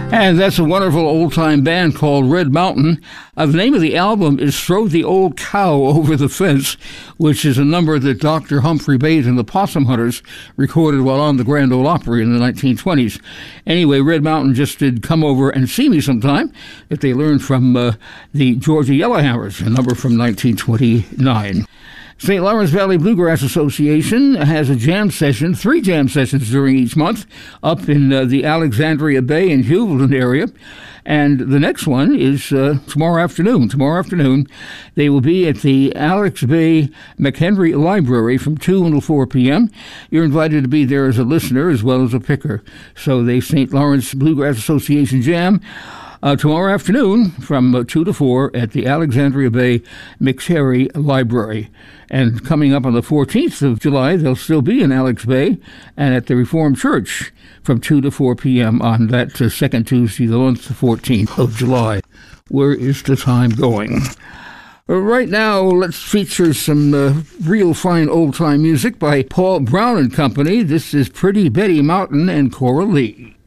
And that's a wonderful old-time band called Red Mountain. The name of the album is Throw the Old Cow Over the Fence, which is a number that Dr. Humphrey Bates and the Possum Hunters recorded while on the Grand Ole Opry in the 1920s. Anyway, Red Mountain just did Come Over and See Me Sometime, that they learned from the Georgia Yellowhammers, a number from 1929. St. Lawrence Valley Bluegrass Association has a jam session, 3 jam sessions during each month, up in the Alexandria Bay and Hughland area. And the next one is tomorrow afternoon. Tomorrow afternoon, they will be at the Alex Bay McHenry Library from 2 until 4 p.m. You're invited to be there as a listener as well as a picker. So the St. Lawrence Bluegrass Association Jam tomorrow afternoon from 2 to 4 at the Alexandria Bay McHenry Library. And coming up on the 14th of July, they'll still be in Alex Bay and at the Reformed Church from 2 to 4 p.m. on that second Tuesday, the 14th of July. Where is the time going? Right now, let's feature some real fine old-time music by Paul Brown and Company. This is Pretty Betty Mountain and Cora Lee.